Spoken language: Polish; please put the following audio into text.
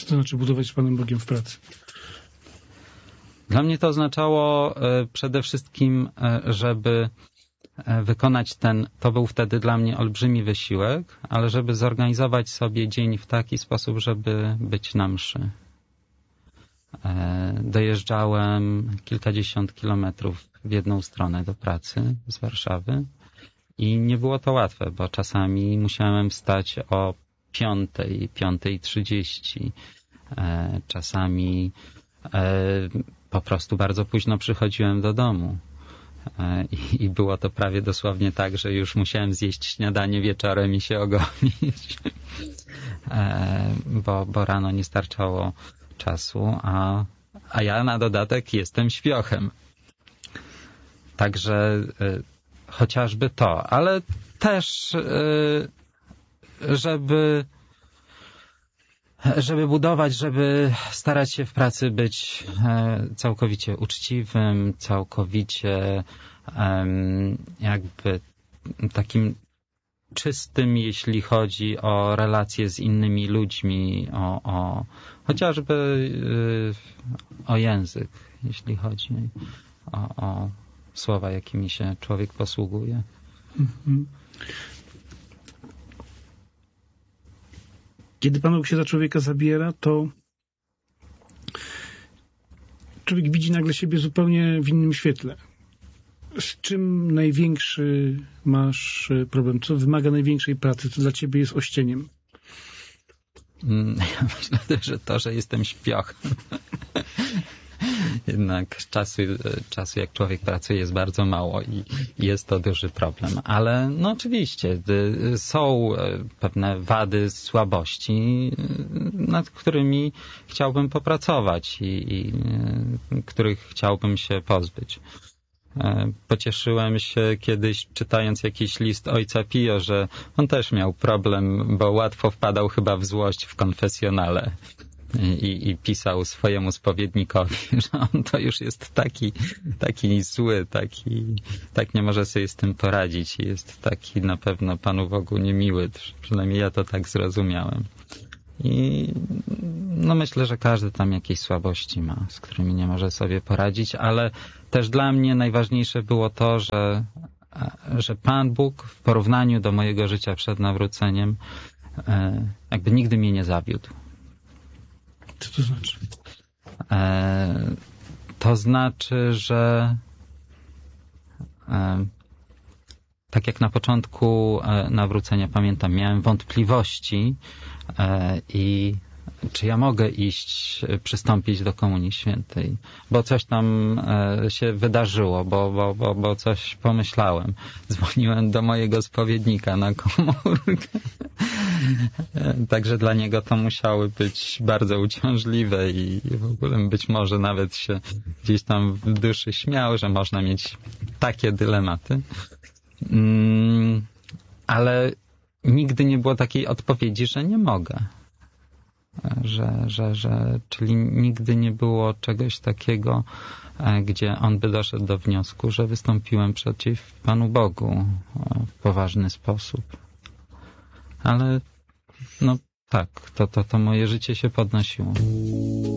to znaczy budować z Panem Bogiem w pracy? Dla mnie to oznaczało przede wszystkim, żeby wykonać to był wtedy dla mnie olbrzymi wysiłek, ale żeby zorganizować sobie dzień w taki sposób, żeby być na mszy. Dojeżdżałem kilkadziesiąt kilometrów w jedną stronę do pracy z Warszawy i nie było to łatwe, bo czasami musiałem wstać o 5:30. Czasami po prostu bardzo późno przychodziłem do domu. I było to prawie dosłownie tak, że już musiałem zjeść śniadanie wieczorem i się ogolić, bo rano nie starczało czasu, a ja na dodatek jestem śpiochem. Także chociażby to, ale też żeby budować, żeby starać się w pracy być całkowicie uczciwym, całkowicie jakby takim czystym, jeśli chodzi o relacje z innymi ludźmi, chociażby o język, jeśli chodzi o słowa, jakimi się człowiek posługuje. Mhm. Kiedy Pan Bóg się za człowieka zabiera, to człowiek widzi nagle siebie zupełnie w innym świetle. Z czym największy masz problem? Co wymaga największej pracy? Co dla ciebie jest ościeniem? Ja myślę, że to, że jestem śpiochem. Jednak czasu, jak człowiek pracuje, jest bardzo mało i jest to duży problem. Ale no oczywiście są pewne wady, słabości, nad którymi chciałbym popracować i których chciałbym się pozbyć. Pocieszyłem się kiedyś, czytając jakiś list ojca Pio, że on też miał problem, bo łatwo wpadał chyba w złość w konfesjonale. I pisał swojemu spowiednikowi, że on to już jest taki zły, tak nie może sobie z tym poradzić i jest taki na pewno Panu Bogu niemiły. Przynajmniej ja to tak zrozumiałem. I no myślę, że każdy tam jakieś słabości ma, z którymi nie może sobie poradzić, ale też dla mnie najważniejsze było to, że Pan Bóg w porównaniu do mojego życia przed nawróceniem jakby nigdy mnie nie zawiódł. Co to znaczy? To znaczy, że tak jak na początku nawrócenia pamiętam, miałem wątpliwości i czy ja mogę przystąpić do Komunii Świętej, bo coś tam się wydarzyło, bo coś pomyślałem. Dzwoniłem do mojego spowiednika na komórkę. Także dla niego to musiały być bardzo uciążliwe i w ogóle być może nawet się gdzieś tam w duszy śmiał, że można mieć takie dylematy. Ale nigdy nie było takiej odpowiedzi, że nie mogę. Czyli nigdy nie było czegoś takiego, gdzie on by doszedł do wniosku, że wystąpiłem przeciw Panu Bogu w poważny sposób. Ale no tak, to moje życie się podnosiło.